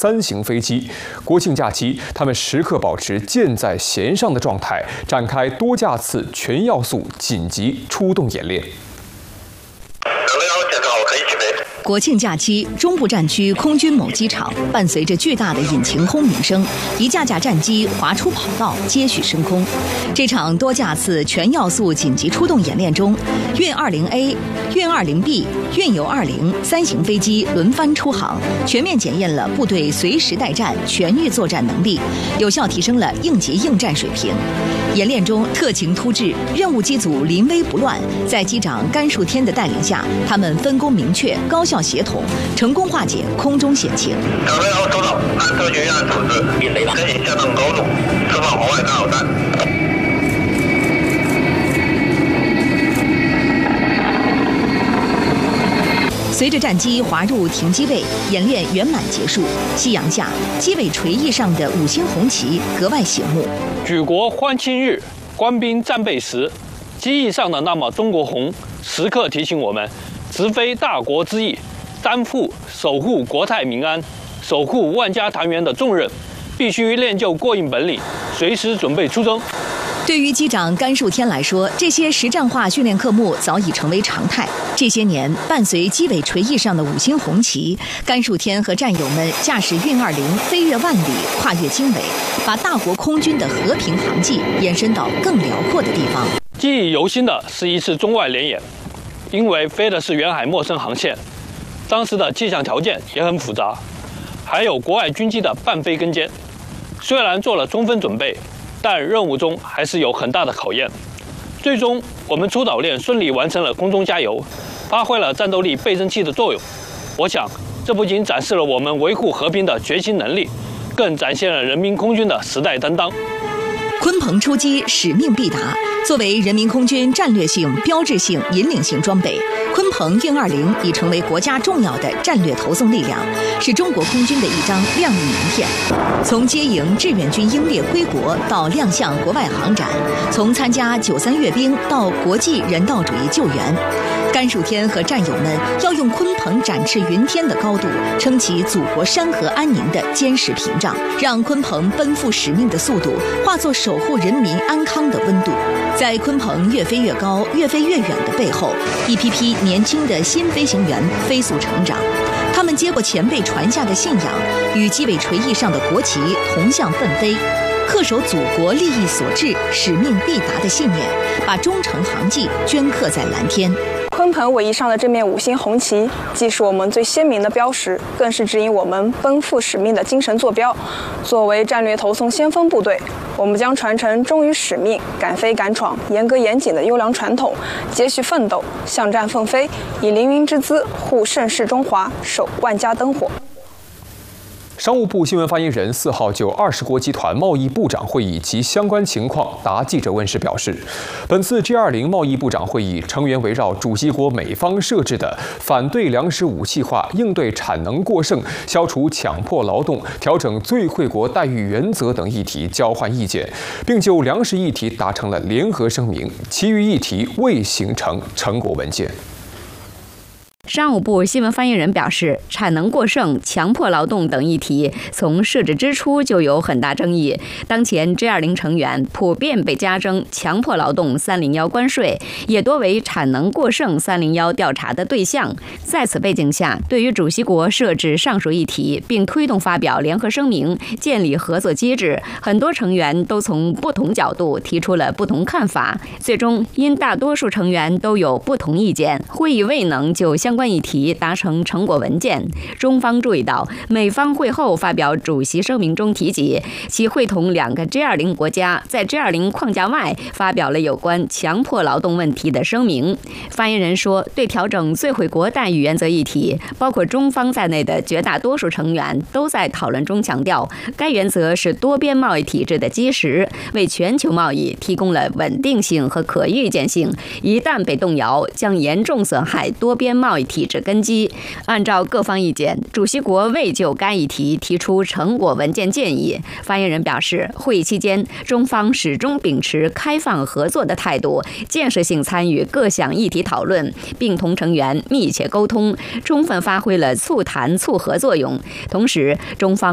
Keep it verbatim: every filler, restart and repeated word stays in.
三型飞机。国庆假期，他们时刻保持箭在弦上的状态，展开多架次全要素紧急出动演练。 国庆假期，中部战区空军某机场伴随着巨大的引擎轰鸣声，一架架战机滑出跑道，接续升空。这场多架次全要素紧急出动演练中，运 二十 A、运 二十 B、运油二零三型飞机轮番出航，全面检验了部队随时待战、全域作战能力，有效提升了应急应战水平。演练中特情突至，任务机组临危不乱，在机长甘树天的带领下，他们分工明确、高效协同，成功化解空中险情。 准备好收到，按特决案处置，跟你下降高度，释放红外干扰弹。 随着战机滑入停机位，演练圆满结束。夕阳下，机尾垂翼上的五星红旗格外醒目。 举国欢庆日，官兵战备时，机翼上的那抹中国红，时刻提醒我们，直飞大国之翼，担负守护国泰民安、守护万家团圆的重任，必须练就过硬本领，随时准备出征。 对于机长甘树天来说，这些实战化训练科目早已成为常态。这些年，伴随机尾垂翼上的五星红旗，甘树天和战友们驾驶运二零飞越万里，跨越经纬，把大国空军的和平航迹延伸到更辽阔的地方。 记忆犹新的是一次中外联演，因为飞的是远海陌生航线，当时的气象条件也很复杂，还有国外军机的伴飞跟监。虽然做了充分准备，但任务中还是有很大的考验。最终，我们出岛练顺利完成了空中加油，发挥了战斗力倍增器的作用。我想，这不仅展示了我们维护和平的决心能力，更展现了人民空军的时代担当。 鲲鹏出击，使命必达。作为人民空军战略性、标志性、引领性装备，鲲鹏运二零已成为国家重要的战略投送力量，是中国空军的一张亮丽名片。从接迎志愿军英烈归国到亮相国外航展，从参加九三阅兵到国际人道主义救援，甘树天和战友们要用鲲鹏展翅云天的高度，撑起祖国山河安宁的坚实屏障，让鲲鹏奔赴使命的速度化作守护人民安康的温度。在鲲鹏越飞越高、越飞越远的背后，一批批年轻的新飞行员飞速成长。他们接过前辈传下的信仰，与机尾垂翼上的国旗同向奋飞，恪守祖国利益所至、使命必达的信念，把忠诚航迹镌刻在蓝天。 鲲鹏尾翼上的这面五星红旗，既是我们最鲜明的标识，更是指引我们奔赴使命的精神坐标。作为战略投送先锋部队，我们将传承忠于使命、敢飞敢闯、严格严谨的优良传统，接续奋斗，向战奋飞，以凌云之姿护盛世中华，守万家灯火。 商务部新闻发言人四号就二十国集团贸易部长会议及相关情况答记者问时表示，本次 G 二十 贸易部长会议成员围绕主席国美方设置的反对粮食武器化、应对产能过剩、消除强迫劳动、调整最惠国待遇原则等议题交换意见，并就粮食议题达成了联合声明，其余议题未形成成果文件。 商务部新闻发言人表示，产能过剩、强迫劳动等议题从设置之初就有很大争议。当前 G 二十 成员普遍被加征强迫劳动三零一关税，也多为产能过剩三零一调查的对象。在此背景下，对于主席国设置上述议题，并推动发表联合声明、建立合作机制，很多成员都从不同角度提出了不同看法。最终，因大多数成员都有不同意见，会议未能就相关议题达成成果文件。中方注意到，美方会后发表主席声明中提及，其会同两个 G 二十 国家在 G 二十 框架外发表了有关强迫劳动问题的声明。发言人说，对调整最惠国待遇原则议题，包括中方在内的绝大多数成员都在讨论中强调，该原则是多边贸易体制的基石，为全球贸易提供了稳定性和可预见性，一旦被动摇，将严重损害多边贸易体制根基。按照各方意见，主席国未就该议题提出成果文件建议。发言人表示，会议期间，中方始终秉持开放合作的态度，建设性参与各项议题讨论，并同成员密切沟通，充分发挥了促谈促和作用。同时，中方